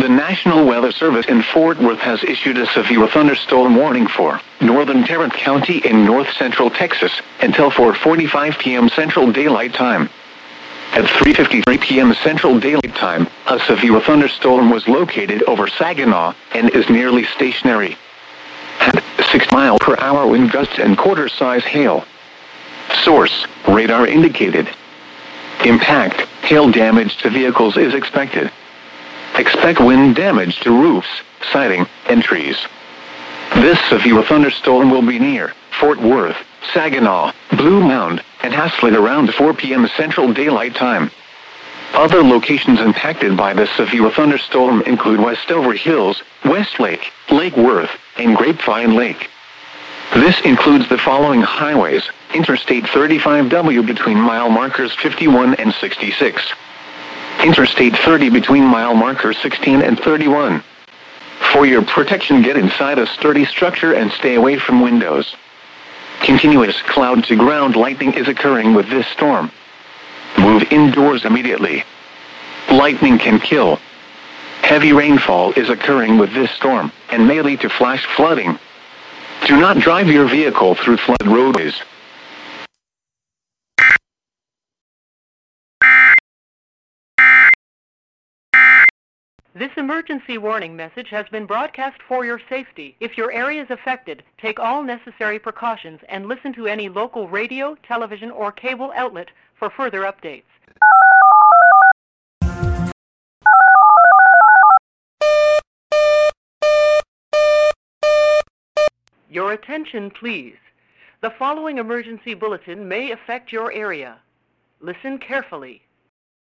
The National Weather Service in Fort Worth has issued a severe thunderstorm warning for northern Tarrant County in north-central Texas until 4:45 p.m. Central Daylight Time. At 3:53 p.m. Central Daylight Time, a severe thunderstorm was located over Saginaw and is nearly stationary. Had 6-mile-per-hour wind gusts and quarter-size hail. Source: radar indicated. Impact: hail damage to vehicles is expected. Expect wind damage to roofs, siding, and trees. This severe thunderstorm will be near Fort Worth, Saginaw, Blue Mound, and Haslett around 4 p.m. Central Daylight Time. Other locations impacted by this severe thunderstorm include Westover Hills, Westlake, Lake Worth, and Grapevine Lake. This includes the following highways: Interstate 35W between mile markers 51 and 66. Interstate 30 between mile markers 16 and 31. For your protection, get inside a sturdy structure and stay away from windows. Continuous cloud-to-ground lightning is occurring with this storm. Move indoors immediately. Lightning can kill. Heavy rainfall is occurring with this storm and may lead to flash flooding. Do not drive your vehicle through flooded roadways. This emergency warning message has been broadcast for your safety. If your area is affected, take all necessary precautions and listen to any local radio, television, or cable outlet for further updates. Your attention, please. The following emergency bulletin may affect your area. Listen carefully.